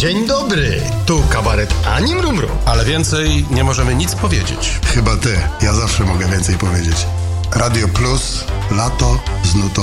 Dzień dobry, tu kabaret Ani Mrumru. Ale więcej nie możemy nic powiedzieć. Chyba ty. Ja zawsze mogę więcej powiedzieć. Radio Plus, lato z nutą